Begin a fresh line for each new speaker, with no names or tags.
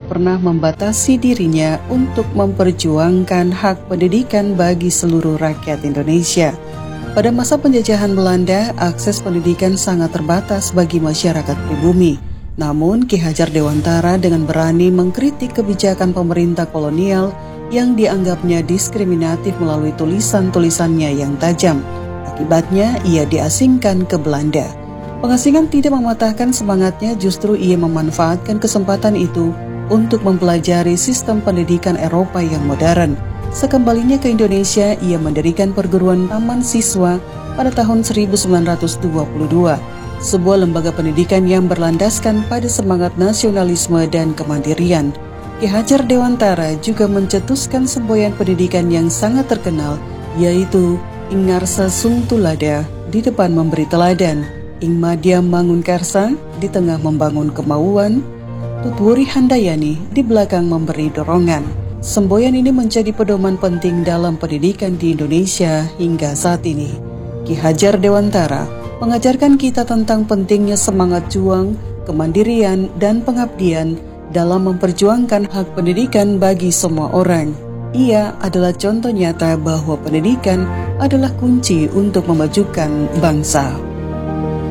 pernah membatasi dirinya untuk memperjuangkan hak pendidikan bagi seluruh rakyat Indonesia. Pada masa penjajahan Belanda, akses pendidikan sangat terbatas bagi masyarakat pribumi. Namun, Ki Hajar Dewantara dengan berani mengkritik kebijakan pemerintah kolonial yang dianggapnya diskriminatif melalui tulisan-tulisannya yang tajam. Akibatnya, ia diasingkan ke Belanda. Pengasingan tidak mematahkan semangatnya, justru ia memanfaatkan kesempatan itu untuk mempelajari sistem pendidikan Eropa yang modern. Sekembalinya ke Indonesia, ia mendirikan perguruan taman siswa pada tahun 1922, sebuah lembaga pendidikan yang berlandaskan pada semangat nasionalisme dan kemandirian. Ki Hajar Dewantara juga mencetuskan semboyan pendidikan yang sangat terkenal, yaitu Ingarsa Sungtulada di depan memberi teladan, Ing Madya Mangun Karsa di tengah membangun kemauan, Tutwuri Handayani di belakang memberi dorongan. Semboyan ini menjadi pedoman penting dalam pendidikan di Indonesia hingga saat ini. Ki Hajar Dewantara mengajarkan kita tentang pentingnya semangat juang, kemandirian, dan pengabdian dalam memperjuangkan hak pendidikan bagi semua orang. Ia adalah contoh nyata bahwa pendidikan adalah kunci untuk memajukan bangsa.